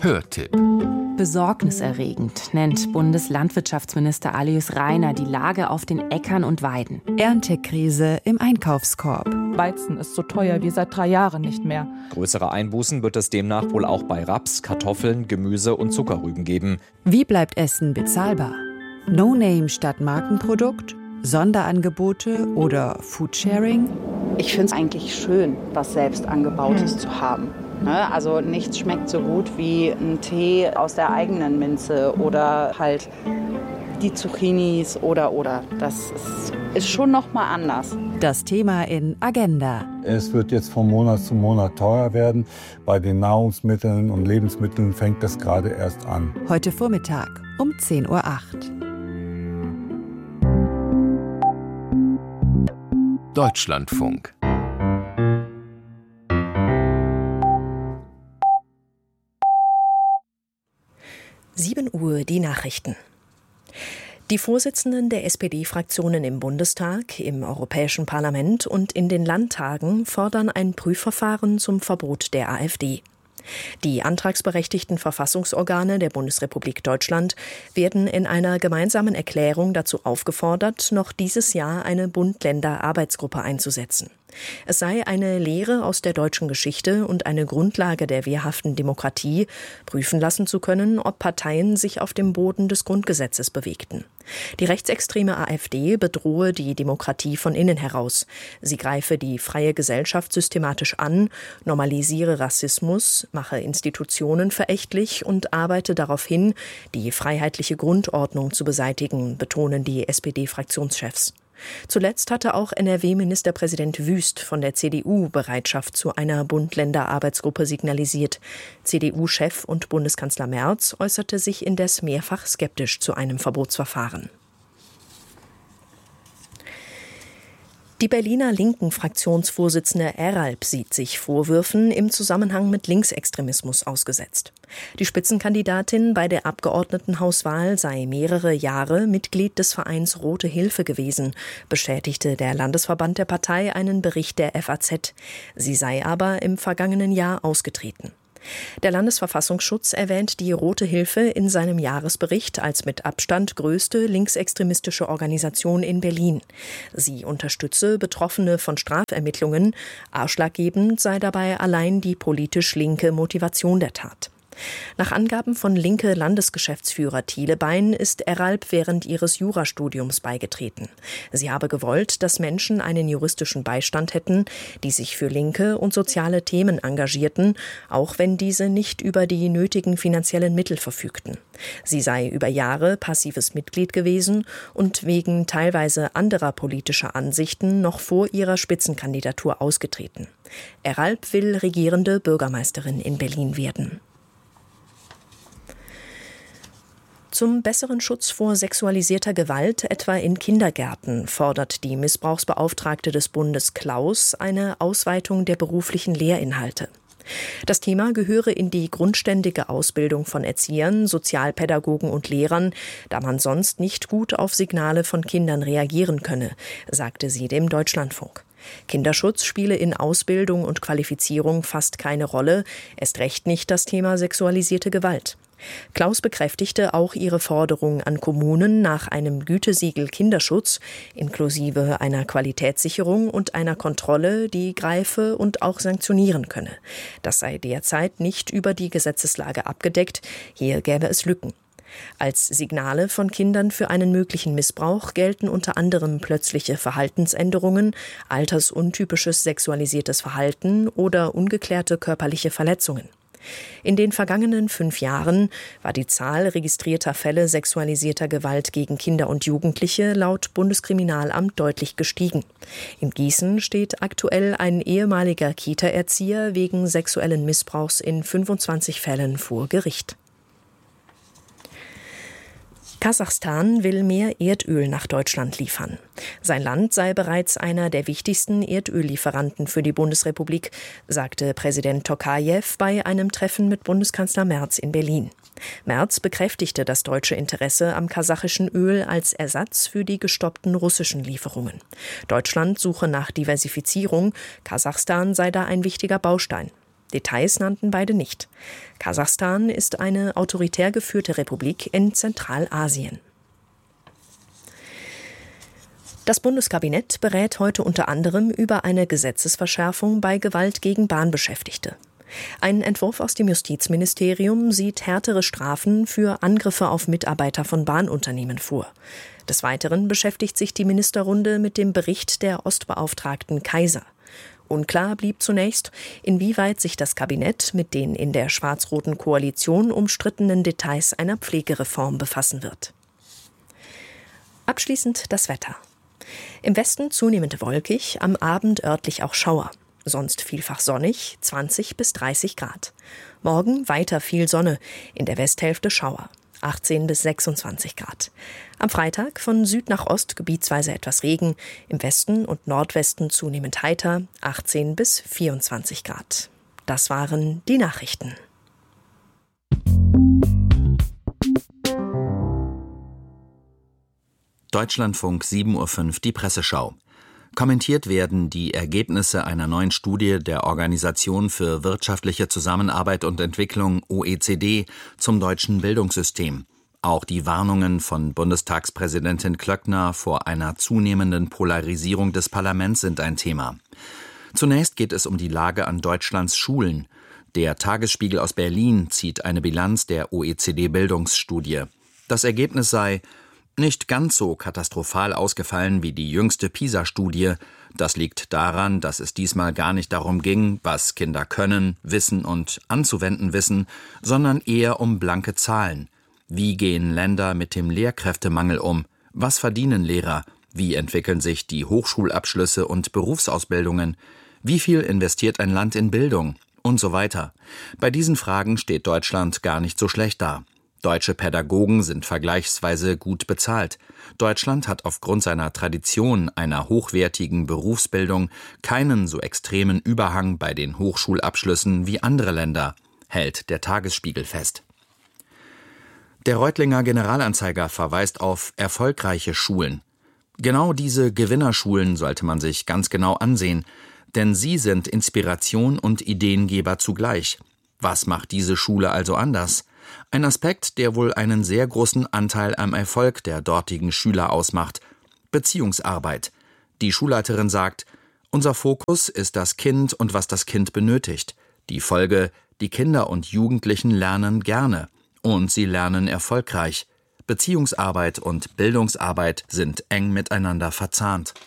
Hörtipp. Besorgniserregend nennt Bundeslandwirtschaftsminister Alois Rainer die Lage auf den Äckern und Weiden. Erntekrise im Einkaufskorb. Weizen ist so teuer wie seit 3 Jahren nicht mehr. Größere Einbußen wird es demnach wohl auch bei Raps, Kartoffeln, Gemüse und Zuckerrüben geben. Wie bleibt Essen bezahlbar? No-Name statt Markenprodukt? Sonderangebote oder Foodsharing? Ich finde es eigentlich schön, was selbst Angebautes zu haben. Also nichts schmeckt so gut wie ein Tee aus der eigenen Minze oder halt die Zucchinis oder. Das ist schon noch mal anders. Das Thema in Agenda. Es wird jetzt von Monat zu Monat teurer werden. Bei den Nahrungsmitteln und Lebensmitteln fängt das gerade erst an. Heute Vormittag um 10:08 Uhr. Deutschlandfunk. Uhr die Nachrichten. Die Vorsitzenden der SPD-Fraktionen im Bundestag, im Europäischen Parlament und in den Landtagen fordern ein Prüfverfahren zum Verbot der AfD. Die antragsberechtigten Verfassungsorgane der Bundesrepublik Deutschland werden in einer gemeinsamen Erklärung dazu aufgefordert, noch dieses Jahr eine Bund-Länder-Arbeitsgruppe einzusetzen. Es sei eine Lehre aus der deutschen Geschichte und eine Grundlage der wehrhaften Demokratie, prüfen lassen zu können, ob Parteien sich auf dem Boden des Grundgesetzes bewegten. Die rechtsextreme AfD bedrohe die Demokratie von innen heraus. Sie greife die freie Gesellschaft systematisch an, normalisiere Rassismus, mache Institutionen verächtlich und arbeite darauf hin, die freiheitliche Grundordnung zu beseitigen, betonen die SPD-Fraktionschefs. Zuletzt hatte auch NRW-Ministerpräsident Wüst von der CDU Bereitschaft zu einer Bund-Länder-Arbeitsgruppe signalisiert. CDU-Chef und Bundeskanzler Merz äußerte sich indes mehrfach skeptisch zu einem Verbotsverfahren. Die Berliner Linken-Fraktionsvorsitzende Eralp sieht sich Vorwürfen im Zusammenhang mit Linksextremismus ausgesetzt. Die Spitzenkandidatin bei der Abgeordnetenhauswahl sei mehrere Jahre Mitglied des Vereins Rote Hilfe gewesen, bestätigte der Landesverband der Partei einen Bericht der FAZ. Sie sei aber im vergangenen Jahr ausgetreten. Der Landesverfassungsschutz erwähnt die Rote Hilfe in seinem Jahresbericht als mit Abstand größte linksextremistische Organisation in Berlin. Sie unterstütze Betroffene von Strafermittlungen. Ausschlaggebend sei dabei allein die politisch linke Motivation der Tat. Nach Angaben von linke Landesgeschäftsführer Thiele Bein ist Eralp während ihres Jurastudiums beigetreten. Sie habe gewollt, dass Menschen einen juristischen Beistand hätten, die sich für linke und soziale Themen engagierten, auch wenn diese nicht über die nötigen finanziellen Mittel verfügten. Sie sei über Jahre passives Mitglied gewesen und wegen teilweise anderer politischer Ansichten noch vor ihrer Spitzenkandidatur ausgetreten. Eralp will regierende Bürgermeisterin in Berlin werden. Zum besseren Schutz vor sexualisierter Gewalt, etwa in Kindergärten, fordert die Missbrauchsbeauftragte des Bundes Klaus eine Ausweitung der beruflichen Lehrinhalte. Das Thema gehöre in die grundständige Ausbildung von Erziehern, Sozialpädagogen und Lehrern, da man sonst nicht gut auf Signale von Kindern reagieren könne, sagte sie dem Deutschlandfunk. Kinderschutz spiele in Ausbildung und Qualifizierung fast keine Rolle, erst recht nicht das Thema sexualisierte Gewalt. Klaus bekräftigte auch ihre Forderung an Kommunen nach einem Gütesiegel Kinderschutz, inklusive einer Qualitätssicherung und einer Kontrolle, die greife und auch sanktionieren könne. Das sei derzeit nicht über die Gesetzeslage abgedeckt, hier gäbe es Lücken. Als Signale von Kindern für einen möglichen Missbrauch gelten unter anderem plötzliche Verhaltensänderungen, altersuntypisches sexualisiertes Verhalten oder ungeklärte körperliche Verletzungen. In den vergangenen 5 Jahren war die Zahl registrierter Fälle sexualisierter Gewalt gegen Kinder und Jugendliche laut Bundeskriminalamt deutlich gestiegen. In Gießen steht aktuell ein ehemaliger Kita-Erzieher wegen sexuellen Missbrauchs in 25 Fällen vor Gericht. Kasachstan will mehr Erdöl nach Deutschland liefern. Sein Land sei bereits einer der wichtigsten Erdöllieferanten für die Bundesrepublik, sagte Präsident Tokajew bei einem Treffen mit Bundeskanzler Merz in Berlin. Merz bekräftigte das deutsche Interesse am kasachischen Öl als Ersatz für die gestoppten russischen Lieferungen. Deutschland suche nach Diversifizierung, Kasachstan sei da ein wichtiger Baustein. Details nannten beide nicht. Kasachstan ist eine autoritär geführte Republik in Zentralasien. Das Bundeskabinett berät heute unter anderem über eine Gesetzesverschärfung bei Gewalt gegen Bahnbeschäftigte. Ein Entwurf aus dem Justizministerium sieht härtere Strafen für Angriffe auf Mitarbeiter von Bahnunternehmen vor. Des Weiteren beschäftigt sich die Ministerrunde mit dem Bericht der Ostbeauftragten Kaiser. Unklar blieb zunächst, inwieweit sich das Kabinett mit den in der schwarz-roten Koalition umstrittenen Details einer Pflegereform befassen wird. Abschließend das Wetter. Im Westen zunehmend wolkig, am Abend örtlich auch Schauer. Sonst vielfach sonnig, 20 bis 30 Grad. Morgen weiter viel Sonne, in der Westhälfte Schauer, 18 bis 26 Grad. Am Freitag von Süd nach Ost gebietsweise etwas Regen, im Westen und Nordwesten zunehmend heiter, 18 bis 24 Grad. Das waren die Nachrichten. Deutschlandfunk 7.05 Uhr, die Presseschau. Kommentiert werden die Ergebnisse einer neuen Studie der Organisation für wirtschaftliche Zusammenarbeit und Entwicklung OECD zum deutschen Bildungssystem. Auch die Warnungen von Bundestagspräsidentin Klöckner vor einer zunehmenden Polarisierung des Parlaments sind ein Thema. Zunächst geht es um die Lage an Deutschlands Schulen. Der Tagesspiegel aus Berlin zieht eine Bilanz der OECD-Bildungsstudie. Das Ergebnis sei nicht ganz so katastrophal ausgefallen wie die jüngste PISA-Studie. Das liegt daran, dass es diesmal gar nicht darum ging, was Kinder können, wissen und anzuwenden wissen, sondern eher um blanke Zahlen. Wie gehen Länder mit dem Lehrkräftemangel um? Was verdienen Lehrer? Wie entwickeln sich die Hochschulabschlüsse und Berufsausbildungen? Wie viel investiert ein Land in Bildung? Und so weiter. Bei diesen Fragen steht Deutschland gar nicht so schlecht da. Deutsche Pädagogen sind vergleichsweise gut bezahlt. Deutschland hat aufgrund seiner Tradition einer hochwertigen Berufsbildung keinen so extremen Überhang bei den Hochschulabschlüssen wie andere Länder, hält der Tagesspiegel fest. Der Reutlinger Generalanzeiger verweist auf erfolgreiche Schulen. Genau diese Gewinnerschulen sollte man sich ganz genau ansehen, denn sie sind Inspiration und Ideengeber zugleich. Was macht diese Schule also anders? Ein Aspekt, der wohl einen sehr großen Anteil am Erfolg der dortigen Schüler ausmacht: Beziehungsarbeit. Die Schulleiterin sagt, unser Fokus ist das Kind und was das Kind benötigt. Die Folge, die Kinder und Jugendlichen lernen gerne und sie lernen erfolgreich. Beziehungsarbeit und Bildungsarbeit sind eng miteinander verzahnt.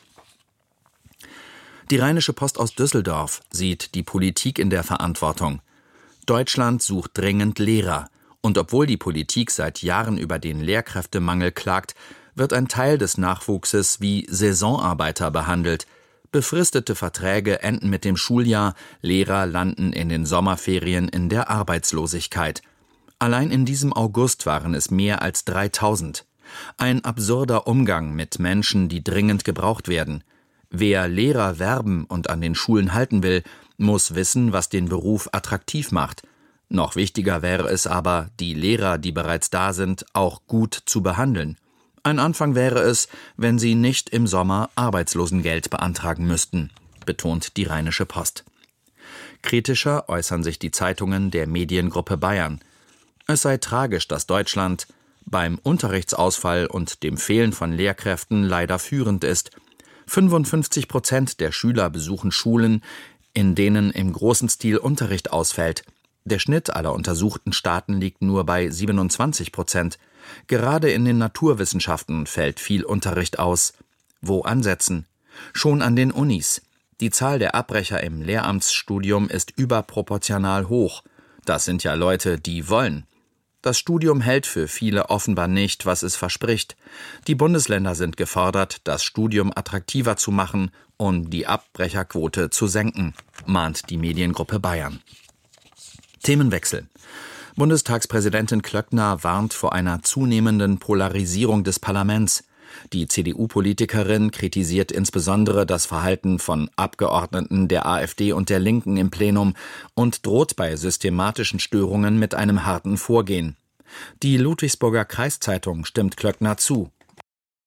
Die Rheinische Post aus Düsseldorf sieht die Politik in der Verantwortung. Deutschland sucht dringend Lehrer. Und obwohl die Politik seit Jahren über den Lehrkräftemangel klagt, wird ein Teil des Nachwuchses wie Saisonarbeiter behandelt. Befristete Verträge enden mit dem Schuljahr, Lehrer landen in den Sommerferien in der Arbeitslosigkeit. Allein in diesem August waren es mehr als 3000. Ein absurder Umgang mit Menschen, die dringend gebraucht werden. Wer Lehrer werben und an den Schulen halten will, muss wissen, was den Beruf attraktiv macht. Noch wichtiger wäre es aber, die Lehrer, die bereits da sind, auch gut zu behandeln. Ein Anfang wäre es, wenn sie nicht im Sommer Arbeitslosengeld beantragen müssten, betont die Rheinische Post. Kritischer äußern sich die Zeitungen der Mediengruppe Bayern. Es sei tragisch, dass Deutschland beim Unterrichtsausfall und dem Fehlen von Lehrkräften leider führend ist. 55% der Schüler besuchen Schulen, in denen im großen Stil Unterricht ausfällt. Der Schnitt aller untersuchten Staaten liegt nur bei 27%. Gerade in den Naturwissenschaften fällt viel Unterricht aus. Wo ansetzen? Schon an den Unis. Die Zahl der Abbrecher im Lehramtsstudium ist überproportional hoch. Das sind ja Leute, die wollen. Das Studium hält für viele offenbar nicht, was es verspricht. Die Bundesländer sind gefordert, das Studium attraktiver zu machen und die Abbrecherquote zu senken, mahnt die Mediengruppe Bayern. Themenwechsel. Bundestagspräsidentin Klöckner warnt vor einer zunehmenden Polarisierung des Parlaments. Die CDU-Politikerin kritisiert insbesondere das Verhalten von Abgeordneten der AfD und der Linken im Plenum und droht bei systematischen Störungen mit einem harten Vorgehen. Die Ludwigsburger Kreiszeitung stimmt Klöckner zu.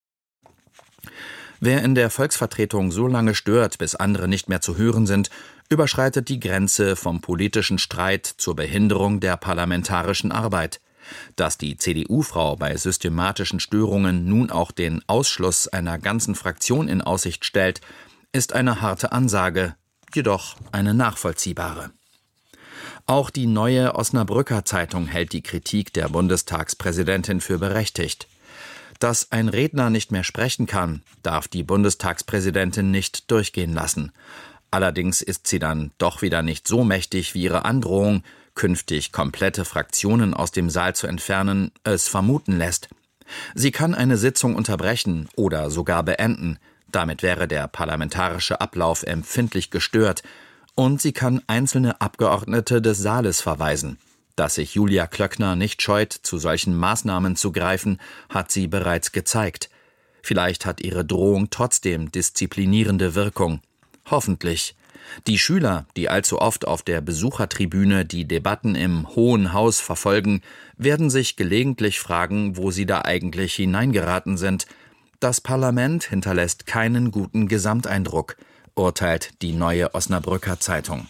Wer in der Volksvertretung so lange stört, bis andere nicht mehr zu hören sind, überschreitet die Grenze vom politischen Streit zur Behinderung der parlamentarischen Arbeit. Dass die CDU-Frau bei systematischen Störungen nun auch den Ausschluss einer ganzen Fraktion in Aussicht stellt, ist eine harte Ansage, jedoch eine nachvollziehbare. Auch die Neue Osnabrücker Zeitung hält die Kritik der Bundestagspräsidentin für berechtigt. Dass ein Redner nicht mehr sprechen kann, darf die Bundestagspräsidentin nicht durchgehen lassen. Allerdings ist sie dann doch wieder nicht so mächtig, wie ihre Androhung, künftig komplette Fraktionen aus dem Saal zu entfernen, es vermuten lässt. Sie kann eine Sitzung unterbrechen oder sogar beenden. Damit wäre der parlamentarische Ablauf empfindlich gestört. Und sie kann einzelne Abgeordnete des Saales verweisen. Dass sich Julia Klöckner nicht scheut, zu solchen Maßnahmen zu greifen, hat sie bereits gezeigt. Vielleicht hat ihre Drohung trotzdem disziplinierende Wirkung. Hoffentlich. Die Schüler, die allzu oft auf der Besuchertribüne die Debatten im Hohen Haus verfolgen, werden sich gelegentlich fragen, wo sie da eigentlich hineingeraten sind. Das Parlament hinterlässt keinen guten Gesamteindruck, urteilt die Neue Osnabrücker Zeitung.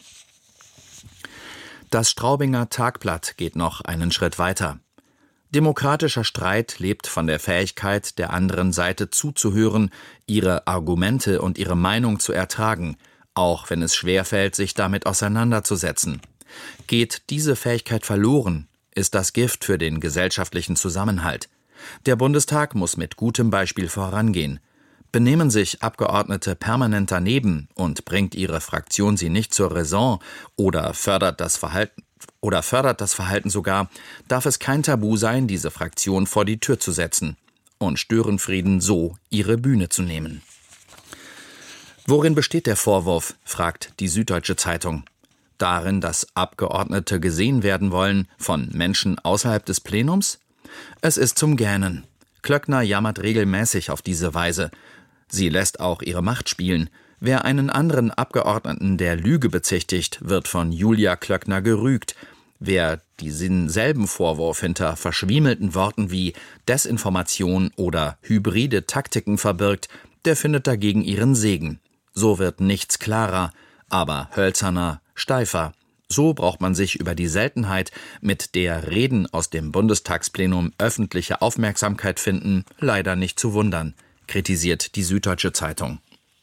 Das Straubinger Tagblatt geht noch einen Schritt weiter. Demokratischer Streit lebt von der Fähigkeit, der anderen Seite zuzuhören, ihre Argumente und ihre Meinung zu ertragen, auch wenn es schwerfällt, sich damit auseinanderzusetzen. Geht diese Fähigkeit verloren, ist das Gift für den gesellschaftlichen Zusammenhalt. Der Bundestag muss mit gutem Beispiel vorangehen. Benehmen sich Abgeordnete permanent daneben und bringt ihre Fraktion sie nicht zur Raison oder fördert das Verhalten sogar, darf es kein Tabu sein, diese Fraktion vor die Tür zu setzen und Störenfrieden so ihre Bühne zu nehmen. Worin besteht der Vorwurf, fragt die Süddeutsche Zeitung. Darin, dass Abgeordnete gesehen werden wollen von Menschen außerhalb des Plenums? Es ist zum Gähnen. Klöckner jammert regelmäßig auf diese Weise. Sie lässt auch ihre Macht spielen. Wer einen anderen Abgeordneten der Lüge bezichtigt, wird von Julia Klöckner gerügt. Wer diesen selben Vorwurf hinter verschwiemelten Worten wie Desinformation oder hybride Taktiken verbirgt, der findet dagegen ihren Segen. So wird nichts klarer, aber hölzerner, steifer. So braucht man sich über die Seltenheit, mit der Reden aus dem Bundestagsplenum öffentliche Aufmerksamkeit finden, leider nicht zu wundern, kritisiert die Süddeutsche Zeitung.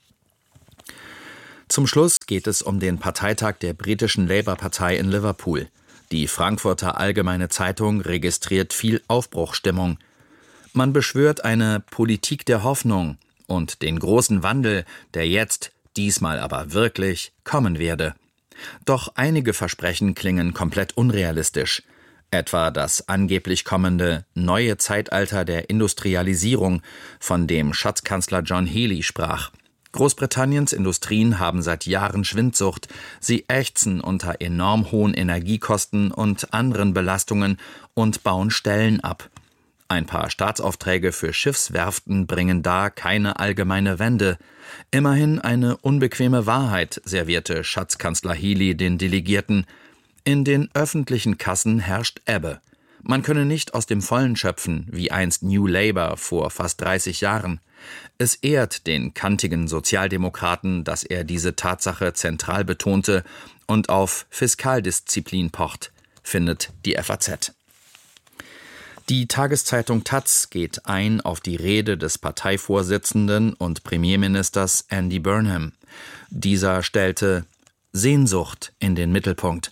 Zum Schluss geht es um den Parteitag der britischen Labour-Partei in Liverpool. Die Frankfurter Allgemeine Zeitung registriert viel Aufbruchsstimmung. Man beschwört eine Politik der Hoffnung und den großen Wandel, der jetzt, diesmal aber wirklich, kommen werde. Doch einige Versprechen klingen komplett unrealistisch. Etwa das angeblich kommende neue Zeitalter der Industrialisierung, von dem Schatzkanzler John Healey sprach. Großbritanniens Industrien haben seit Jahren Schwindsucht. Sie ächzen unter enorm hohen Energiekosten und anderen Belastungen und bauen Stellen ab. Ein paar Staatsaufträge für Schiffswerften bringen da keine allgemeine Wende. Immerhin eine unbequeme Wahrheit, servierte Schatzkanzler Healey den Delegierten. In den öffentlichen Kassen herrscht Ebbe. Man könne nicht aus dem Vollen schöpfen, wie einst New Labour vor fast 30 Jahren. Es ehrt den kantigen Sozialdemokraten, dass er diese Tatsache zentral betonte und auf Fiskaldisziplin pocht, findet die FAZ. Die Tageszeitung taz geht ein auf die Rede des Parteivorsitzenden und Premierministers Andy Burnham. Dieser stellte Sehnsucht in den Mittelpunkt.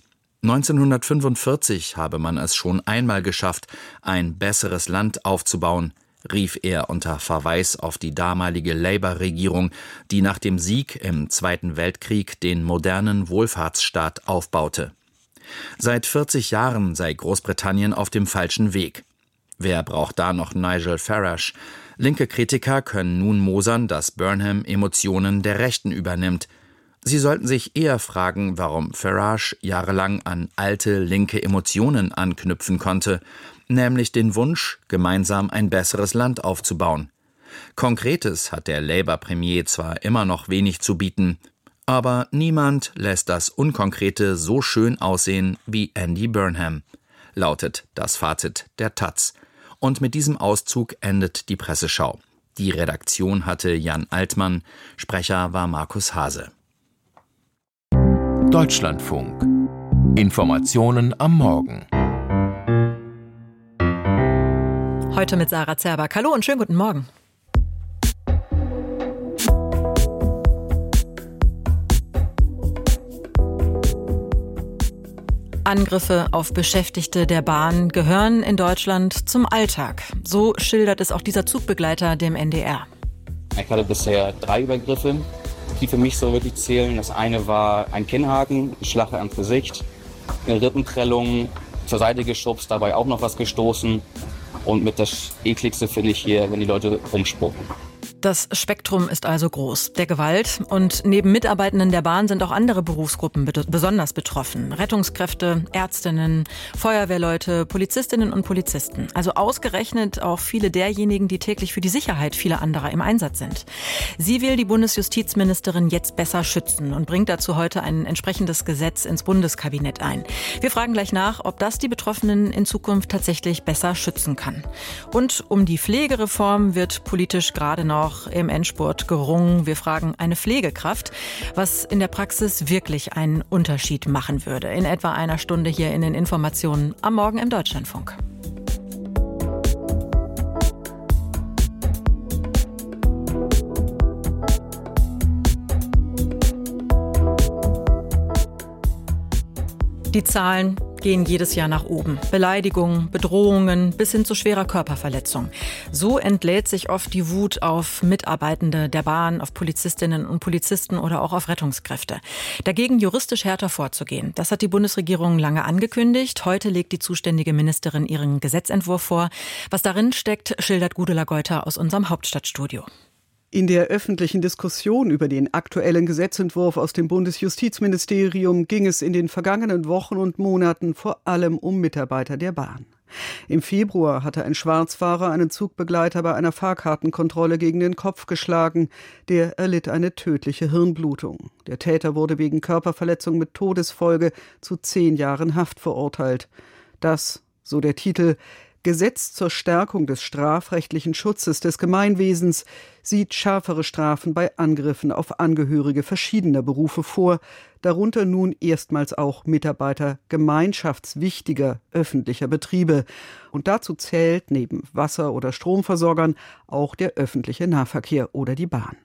1945 habe man es schon einmal geschafft, ein besseres Land aufzubauen, rief er unter Verweis auf die damalige Labour-Regierung, die nach dem Sieg im Zweiten Weltkrieg den modernen Wohlfahrtsstaat aufbaute. Seit 40 Jahren sei Großbritannien auf dem falschen Weg. Wer braucht da noch Nigel Farage? Linke Kritiker können nun mosern, dass Burnham Emotionen der Rechten übernimmt. Sie sollten sich eher fragen, warum Farage jahrelang an alte linke Emotionen anknüpfen konnte, nämlich den Wunsch, gemeinsam ein besseres Land aufzubauen. Konkretes hat der Labour-Premier zwar immer noch wenig zu bieten, aber niemand lässt das Unkonkrete so schön aussehen wie Andy Burnham, lautet das Fazit der taz. Und mit diesem Auszug endet die Presseschau. Die Redaktion hatte Jan Altmann, Sprecher war Markus Hase. Deutschlandfunk. Informationen am Morgen. Heute mit Sarah Zerback. Hallo und schönen guten Morgen. Angriffe auf Beschäftigte der Bahn gehören in Deutschland zum Alltag. So schildert es auch dieser Zugbegleiter dem NDR. Ich hatte bisher 3 Übergriffe, die für mich so wirklich zählen. Das eine war ein Kinnhaken, ein Schlag ans Gesicht, eine Rippenprellung, zur Seite geschubst, dabei auch noch was gestoßen. Und mit das Ekligste finde ich hier, wenn die Leute rumspucken. Das Spektrum ist also groß der Gewalt. Und neben Mitarbeitenden der Bahn sind auch andere Berufsgruppen besonders betroffen. Rettungskräfte, Ärztinnen, Feuerwehrleute, Polizistinnen und Polizisten. Also ausgerechnet auch viele derjenigen, die täglich für die Sicherheit vieler anderer im Einsatz sind. Sie will die Bundesjustizministerin jetzt besser schützen und bringt dazu heute ein entsprechendes Gesetz ins Bundeskabinett ein. Wir fragen gleich nach, ob das die Betroffenen in Zukunft tatsächlich besser schützen kann. Und um die Pflegereform wird politisch gerade noch im Endspurt gerungen. Wir fragen eine Pflegekraft, was in der Praxis wirklich einen Unterschied machen würde. In etwa einer Stunde hier in den Informationen am Morgen im Deutschlandfunk. Die Zahlen gehen jedes Jahr nach oben. Beleidigungen, Bedrohungen bis hin zu schwerer Körperverletzung. So entlädt sich oft die Wut auf Mitarbeitende der Bahn, auf Polizistinnen und Polizisten oder auch auf Rettungskräfte. Dagegen juristisch härter vorzugehen, das hat die Bundesregierung lange angekündigt. Heute legt die zuständige Ministerin ihren Gesetzentwurf vor. Was darin steckt, schildert Gudula Geuter aus unserem Hauptstadtstudio. In der öffentlichen Diskussion über den aktuellen Gesetzentwurf aus dem Bundesjustizministerium ging es in den vergangenen Wochen und Monaten vor allem um Mitarbeiter der Bahn. Im Februar hatte ein Schwarzfahrer einen Zugbegleiter bei einer Fahrkartenkontrolle gegen den Kopf geschlagen. Der erlitt eine tödliche Hirnblutung. Der Täter wurde wegen Körperverletzung mit Todesfolge zu 10 Jahren Haft verurteilt. Das, so der Titel, Gesetz zur Stärkung des strafrechtlichen Schutzes des Gemeinwesens sieht schärfere Strafen bei Angriffen auf Angehörige verschiedener Berufe vor, darunter nun erstmals auch Mitarbeiter gemeinschaftswichtiger öffentlicher Betriebe. Und dazu zählt neben Wasser- oder Stromversorgern auch der öffentliche Nahverkehr oder die Bahn.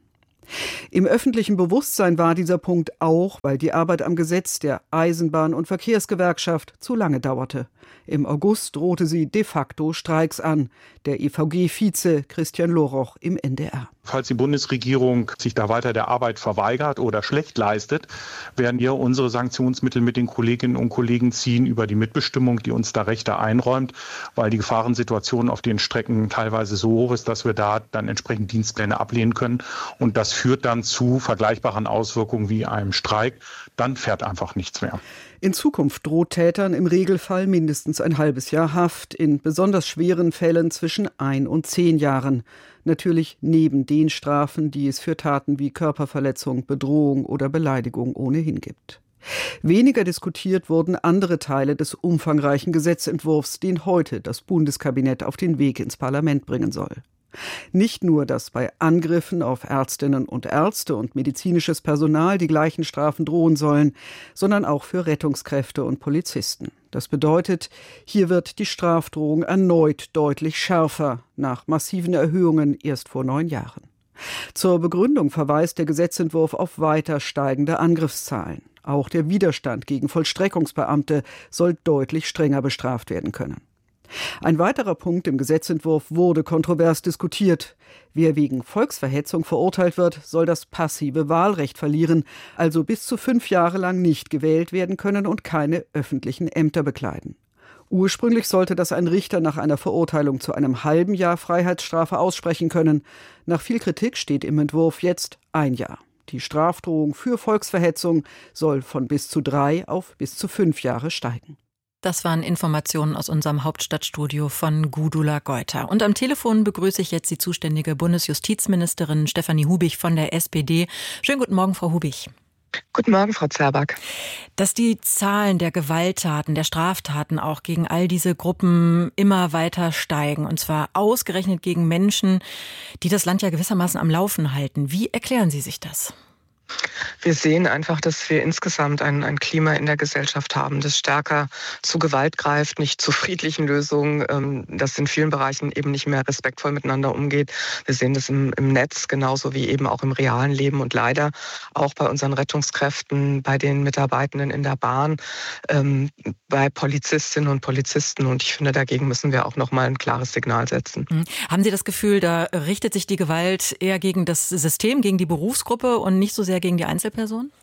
Im öffentlichen Bewusstsein war dieser Punkt auch, weil die Arbeit am Gesetz der Eisenbahn- und Verkehrsgewerkschaft zu lange dauerte. Im August drohte sie de facto Streiks an. Der EVG-Vize Christian Loroch im NDR. Falls die Bundesregierung sich da weiter der Arbeit verweigert oder schlecht leistet, werden wir unsere Sanktionsmittel mit den Kolleginnen und Kollegen ziehen über die Mitbestimmung, die uns da Rechte einräumt, weil die Gefahrensituation auf den Strecken teilweise so hoch ist, dass wir da dann entsprechend Dienstpläne ablehnen können. Und das führt dann zu vergleichbaren Auswirkungen wie einem Streik. Dann fährt einfach nichts mehr. In Zukunft droht Tätern im Regelfall mindestens ein halbes Jahr Haft, in besonders schweren Fällen zwischen 1 und 10 Jahren. Natürlich neben den Strafen, die es für Taten wie Körperverletzung, Bedrohung oder Beleidigung ohnehin gibt. Weniger diskutiert wurden andere Teile des umfangreichen Gesetzentwurfs, den heute das Bundeskabinett auf den Weg ins Parlament bringen soll. Nicht nur, dass bei Angriffen auf Ärztinnen und Ärzte und medizinisches Personal die gleichen Strafen drohen sollen, sondern auch für Rettungskräfte und Polizisten. Das bedeutet, hier wird die Strafdrohung erneut deutlich schärfer, nach massiven Erhöhungen erst vor 9 Jahren. Zur Begründung verweist der Gesetzentwurf auf weiter steigende Angriffszahlen. Auch der Widerstand gegen Vollstreckungsbeamte soll deutlich strenger bestraft werden können. Ein weiterer Punkt im Gesetzentwurf wurde kontrovers diskutiert. Wer wegen Volksverhetzung verurteilt wird, soll das passive Wahlrecht verlieren, also bis zu 5 Jahre lang nicht gewählt werden können und keine öffentlichen Ämter bekleiden. Ursprünglich sollte das ein Richter nach einer Verurteilung zu einem halben Jahr Freiheitsstrafe aussprechen können. Nach viel Kritik steht im Entwurf jetzt 1 Jahr. Die Strafdrohung für Volksverhetzung soll von bis zu 3 auf bis zu 5 Jahre steigen. Das waren Informationen aus unserem Hauptstadtstudio von Gudula Geuter. Und am Telefon begrüße ich jetzt die zuständige Bundesjustizministerin Stefanie Hubich von der SPD. Schönen guten Morgen, Frau Hubich. Guten Morgen, Frau Zerback. Dass die Zahlen der Gewalttaten, der Straftaten auch gegen all diese Gruppen immer weiter steigen, und zwar ausgerechnet gegen Menschen, die das Land ja gewissermaßen am Laufen halten. Wie erklären Sie sich das? Wir sehen einfach, dass wir insgesamt ein Klima in der Gesellschaft haben, das stärker zu Gewalt greift, nicht zu friedlichen Lösungen, das in vielen Bereichen eben nicht mehr respektvoll miteinander umgeht. Wir sehen das im Netz genauso wie eben auch im realen Leben und leider auch bei unseren Rettungskräften, bei den Mitarbeitenden in der Bahn, bei Polizistinnen und Polizisten. Und ich finde, dagegen müssen wir auch nochmal ein klares Signal setzen. Haben Sie das Gefühl, da richtet sich die Gewalt eher gegen das System, gegen die Berufsgruppe und nicht so sehr gegen die Einzelperson?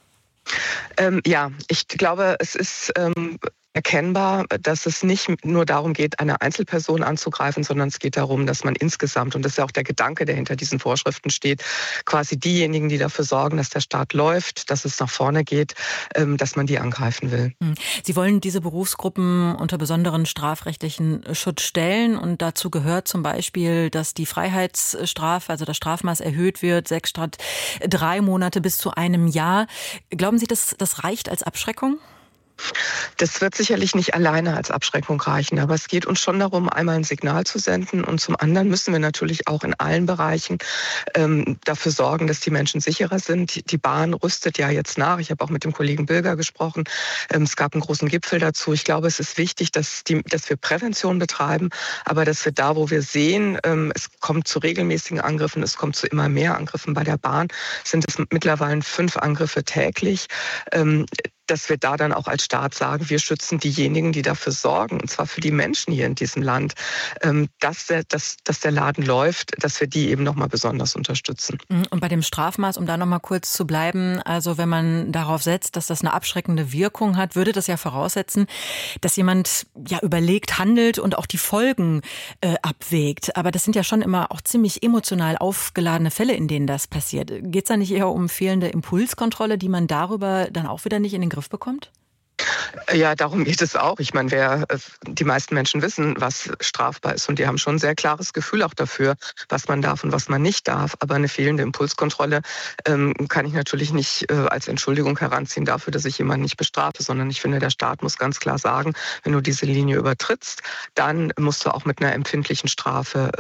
Ja, ich glaube, es ist erkennbar, dass es nicht nur darum geht, eine Einzelperson anzugreifen, sondern es geht darum, dass man insgesamt, und das ist ja auch der Gedanke, der hinter diesen Vorschriften steht, quasi diejenigen, die dafür sorgen, dass der Staat läuft, dass es nach vorne geht, dass man die angreifen will. Sie wollen diese Berufsgruppen unter besonderen strafrechtlichen Schutz stellen und dazu gehört zum Beispiel, dass die Freiheitsstrafe, also das Strafmaß erhöht wird, 6 statt 3 Monate bis zu 1 Jahr. Glauben Sie, das reicht als Abschreckung? Das wird sicherlich nicht alleine als Abschreckung reichen, aber es geht uns schon darum, einmal ein Signal zu senden und zum anderen müssen wir natürlich auch in allen Bereichen dafür sorgen, dass die Menschen sicherer sind. Die Bahn rüstet ja jetzt nach. Ich habe auch mit dem Kollegen Bilger gesprochen. Es gab einen großen Gipfel dazu. Ich glaube, es ist wichtig, dass wir Prävention betreiben, aber dass wir da, wo wir sehen, es kommt zu regelmäßigen Angriffen, es kommt zu immer mehr Angriffen bei der Bahn, sind es mittlerweile 5 Angriffe täglich, dass wir da dann auch als Staat sagen, wir schützen diejenigen, die dafür sorgen, und zwar für die Menschen hier in diesem Land, dass der Laden läuft, dass wir die eben nochmal besonders unterstützen. Und bei dem Strafmaß, um da nochmal kurz zu bleiben, also wenn man darauf setzt, dass das eine abschreckende Wirkung hat, würde das ja voraussetzen, dass jemand ja überlegt, handelt und auch die Folgen abwägt. Aber das sind ja schon immer auch ziemlich emotional aufgeladene Fälle, in denen das passiert. Geht es da nicht eher um fehlende Impulskontrolle, die man darüber dann auch wieder nicht in den Griff bekommt? Ja, darum geht es auch. Ich meine, die meisten Menschen wissen, was strafbar ist und die haben schon ein sehr klares Gefühl auch dafür, was man darf und was man nicht darf. Aber eine fehlende Impulskontrolle kann ich natürlich nicht als Entschuldigung heranziehen dafür, dass ich jemanden nicht bestrafe, sondern ich finde, der Staat muss ganz klar sagen, wenn du diese Linie übertrittst, dann musst du auch mit einer empfindlichen Strafe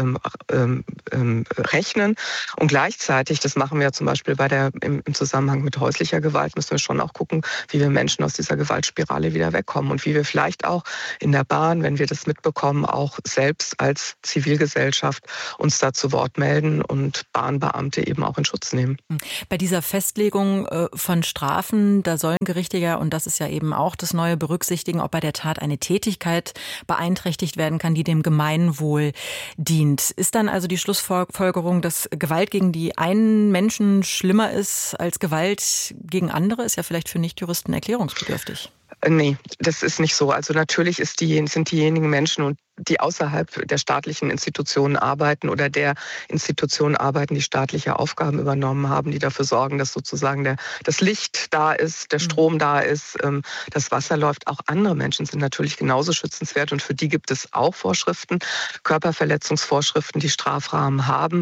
rechnen. Und gleichzeitig, das machen wir zum Beispiel im Zusammenhang mit häuslicher Gewalt, müssen wir schon auch gucken, wie wir Menschen aus dieser Gewaltspirale wieder wegkommen und wie wir vielleicht auch in der Bahn, wenn wir das mitbekommen, auch selbst als Zivilgesellschaft uns da zu Wort melden und Bahnbeamte eben auch in Schutz nehmen. Bei dieser Festlegung von Strafen, da sollen Gerichte ja, und das ist ja eben auch das Neue, berücksichtigen, ob bei der Tat eine Tätigkeit beeinträchtigt werden kann, die dem Gemeinwohl dient. Ist dann also die Schlussfolgerung, dass Gewalt gegen die einen Menschen schlimmer ist als Gewalt gegen andere? Ist ja vielleicht für Nichtjuristen erklärungsbedürftig. Nee, das ist nicht so. Also natürlich sind diejenigen Menschen, die außerhalb der staatlichen Institutionen arbeiten oder der Institutionen arbeiten, die staatliche Aufgaben übernommen haben, die dafür sorgen, dass sozusagen das Licht da ist, der Strom da ist, das Wasser läuft. Auch andere Menschen sind natürlich genauso schützenswert und für die gibt es auch Vorschriften, Körperverletzungsvorschriften, die Strafrahmen haben.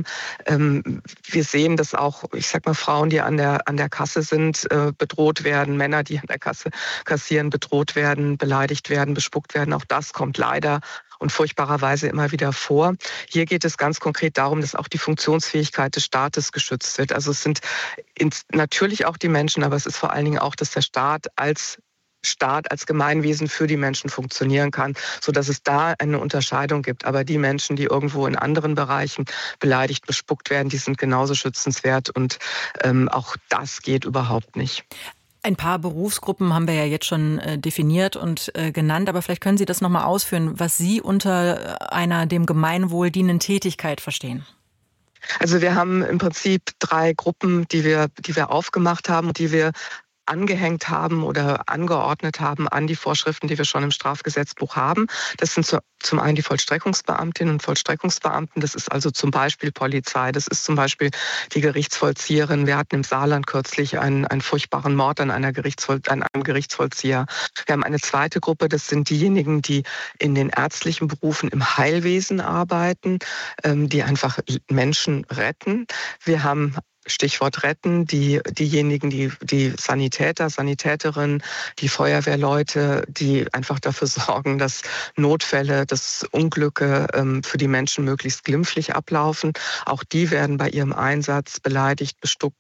Wir sehen, dass auch, ich sag mal, Frauen, die an der Kasse sind, bedroht werden, Männer, die an der Kasse kassieren, bedroht werden, beleidigt werden, bespuckt werden. Auch das kommt leider und furchtbarerweise immer wieder vor. Hier geht es ganz konkret darum, dass auch die Funktionsfähigkeit des Staates geschützt wird. Also es sind natürlich auch die Menschen, aber es ist vor allen Dingen auch, dass der Staat als Gemeinwesen für die Menschen funktionieren kann, sodass es da eine Unterscheidung gibt. Aber die Menschen, die irgendwo in anderen Bereichen beleidigt, bespuckt werden, die sind genauso schützenswert und auch das geht überhaupt nicht. Ein paar Berufsgruppen haben wir ja jetzt schon definiert und genannt, aber vielleicht können Sie das nochmal ausführen, was Sie unter einer dem Gemeinwohl dienenden Tätigkeit verstehen. Also wir haben im Prinzip 3 Gruppen, die wir aufgemacht haben, die wir angehängt haben oder angeordnet haben an die Vorschriften, die wir schon im Strafgesetzbuch haben. Das sind zum einen die Vollstreckungsbeamtinnen und Vollstreckungsbeamten. Das ist also zum Beispiel Polizei. Das ist zum Beispiel die Gerichtsvollzieherin. Wir hatten im Saarland kürzlich einen furchtbaren Mord an einem Gerichtsvollzieher. Wir haben eine zweite Gruppe. Das sind diejenigen, die in den ärztlichen Berufen im Heilwesen arbeiten, die einfach Menschen retten. Wir haben Stichwort retten, diejenigen, die Sanitäter, Sanitäterinnen, die Feuerwehrleute, die einfach dafür sorgen, dass Notfälle, dass Unglücke für die Menschen möglichst glimpflich ablaufen. Auch die werden bei ihrem Einsatz beleidigt,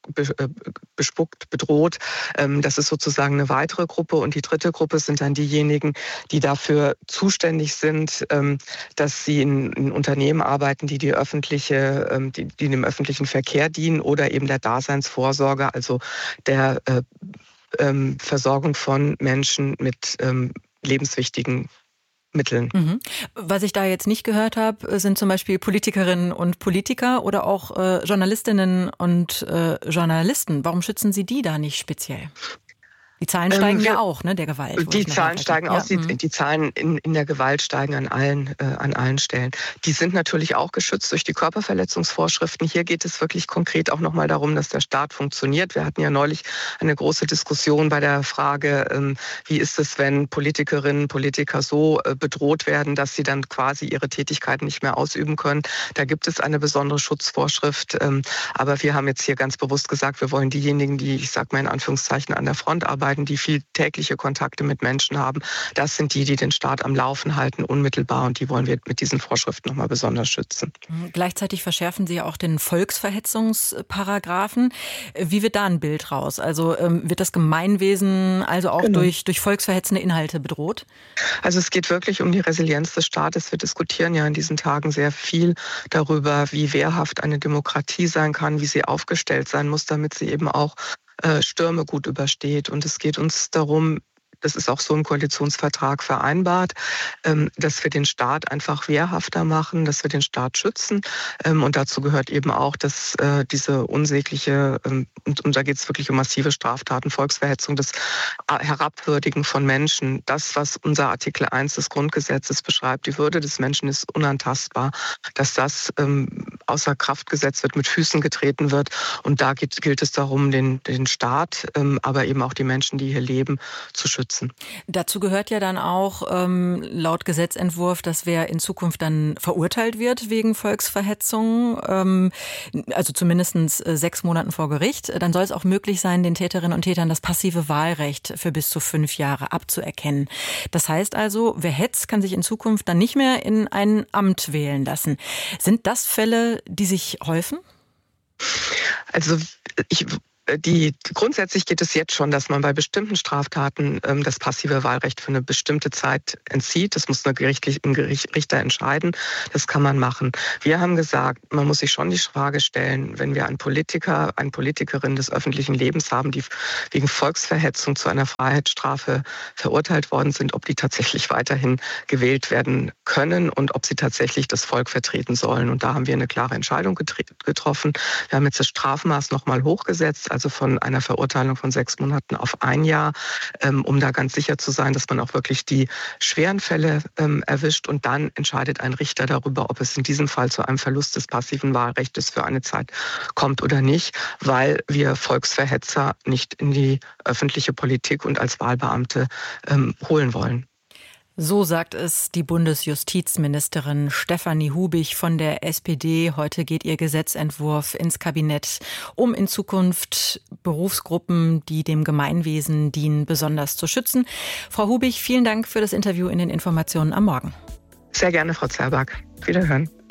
bespuckt, bedroht. Das ist sozusagen eine weitere Gruppe. Und die dritte Gruppe sind dann diejenigen, die dafür zuständig sind, dass sie in Unternehmen arbeiten, die dem öffentlichen Verkehr dienen oder eben der Daseinsvorsorge, also der Versorgung von Menschen mit lebenswichtigen Mitteln. Mhm. Was ich da jetzt nicht gehört habe, sind zum Beispiel Politikerinnen und Politiker oder auch Journalistinnen und Journalisten. Warum schützen Sie die da nicht speziell? Die Zahlen steigen ja auch, ne, der Gewalt. Die Zahlen steigen auch, die Zahlen in der Gewalt steigen an allen Stellen. Die sind natürlich auch geschützt durch die Körperverletzungsvorschriften. Hier geht es wirklich konkret auch nochmal darum, dass der Staat funktioniert. Wir hatten ja neulich eine große Diskussion bei der Frage, wie ist es, wenn Politikerinnen, Politiker so bedroht werden, dass sie dann quasi ihre Tätigkeiten nicht mehr ausüben können. Da gibt es eine besondere Schutzvorschrift. Aber wir haben jetzt hier ganz bewusst gesagt, wir wollen diejenigen, die, ich sage mal in Anführungszeichen, an der Front arbeiten, die viel tägliche Kontakte mit Menschen haben. Das sind die den Staat am Laufen halten, unmittelbar. Und die wollen wir mit diesen Vorschriften nochmal besonders schützen. Gleichzeitig verschärfen Sie ja auch den Volksverhetzungsparagraphen. Wie wird da ein Bild raus? Also wird das Gemeinwesen also auch durch volksverhetzende Inhalte bedroht? Also es geht wirklich um die Resilienz des Staates. Wir diskutieren ja in diesen Tagen sehr viel darüber, wie wehrhaft eine Demokratie sein kann, wie sie aufgestellt sein muss, damit sie eben auch Stürme gut übersteht. Und es geht uns darum, das ist auch so im Koalitionsvertrag vereinbart, dass wir den Staat einfach wehrhafter machen, dass wir den Staat schützen. Und dazu gehört eben auch, dass diese unsägliche, und da geht es wirklich um massive Straftaten, Volksverhetzung, das Herabwürdigen von Menschen, das, was unser Artikel 1 des Grundgesetzes beschreibt, die Würde des Menschen ist unantastbar, dass das außer Kraft gesetzt wird, mit Füßen getreten wird. Und da gilt es darum, den Staat, aber eben auch die Menschen, die hier leben, zu schützen. Dazu gehört ja dann auch laut Gesetzentwurf, dass wer in Zukunft dann verurteilt wird wegen Volksverhetzung, also zumindest 6 Monaten vor Gericht, dann soll es auch möglich sein, den Täterinnen und Tätern das passive Wahlrecht für bis zu 5 Jahre abzuerkennen. Das heißt also, wer hetzt, kann sich in Zukunft dann nicht mehr in ein Amt wählen lassen. Sind das Fälle, die sich häufen? Also grundsätzlich geht es jetzt schon, dass man bei bestimmten Straftaten das passive Wahlrecht für eine bestimmte Zeit entzieht. Das muss ein Richter entscheiden. Das kann man machen. Wir haben gesagt, man muss sich schon die Frage stellen, wenn wir einen Politiker, eine Politikerin des öffentlichen Lebens haben, die wegen Volksverhetzung zu einer Freiheitsstrafe verurteilt worden sind, ob die tatsächlich weiterhin gewählt werden können und ob sie tatsächlich das Volk vertreten sollen. Und da haben wir eine klare Entscheidung getroffen. Wir haben jetzt das Strafmaß nochmal hochgesetzt, also von einer Verurteilung von 6 Monaten auf 1 Jahr, um da ganz sicher zu sein, dass man auch wirklich die schweren Fälle erwischt. Und dann entscheidet ein Richter darüber, ob es in diesem Fall zu einem Verlust des passiven Wahlrechts für eine Zeit kommt oder nicht, weil wir Volksverhetzer nicht in die öffentliche Politik und als Wahlbeamte holen wollen. So sagt es die Bundesjustizministerin Stefanie Hubich von der SPD. Heute geht ihr Gesetzentwurf ins Kabinett, um in Zukunft Berufsgruppen, die dem Gemeinwesen dienen, besonders zu schützen. Frau Hubich, vielen Dank für das Interview in den Informationen am Morgen. Sehr gerne, Frau Zerback. Wiederhören.